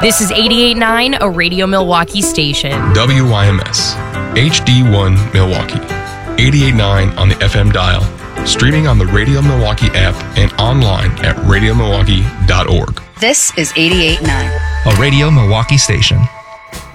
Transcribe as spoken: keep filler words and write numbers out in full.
This is eighty-eight point nine, a Radio Milwaukee station. W Y M S, H D one Milwaukee, eighty-eight point nine on the F M dial, streaming on the Radio Milwaukee app and online at radio milwaukee dot org. This is eighty-eight point nine, a Radio Milwaukee station.